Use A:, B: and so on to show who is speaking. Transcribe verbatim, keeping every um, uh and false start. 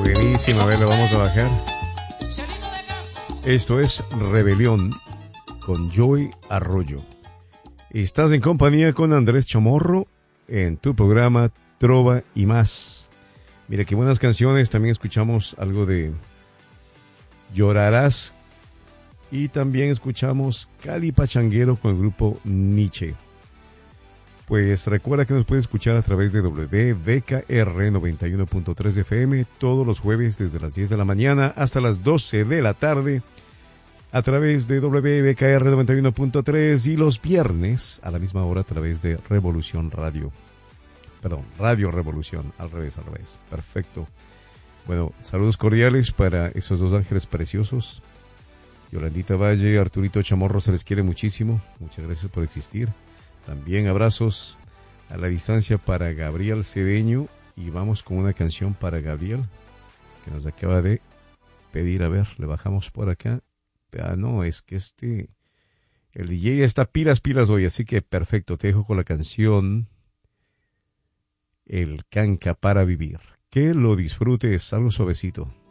A: Buenísima, a ver, le vamos a bajar. Esto es Rebelión con Joey Arroyo. Estás en compañía con Andrés Chamorro en tu programa Trova y Más. Mira qué buenas canciones. También escuchamos algo de Llorarás y también escuchamos Cali Pachanguero con el grupo Nietzsche. Pues recuerda que nos puedes escuchar a través de W V K R noventa y uno punto tres F M todos los jueves desde las diez de la mañana hasta las doce de la tarde a través de W V K R noventa y uno punto tres y los viernes a la misma hora a través de Revolución Radio. Perdón, Radio Revolución, al revés, al revés. Perfecto. Bueno, saludos cordiales para esos dos ángeles preciosos. Yolandita Valle, Arturito Chamorro, se les quiere muchísimo. Muchas gracias por existir. También abrazos a la distancia para Gabriel Cedeño. Y vamos con una canción para Gabriel, que nos acaba de pedir. A ver, le bajamos por acá. Ah, no, es que este... El D J está pilas, pilas hoy, así que perfecto. Te dejo con la canción El Canca para Vivir. Que lo disfrutes, algo suavecito.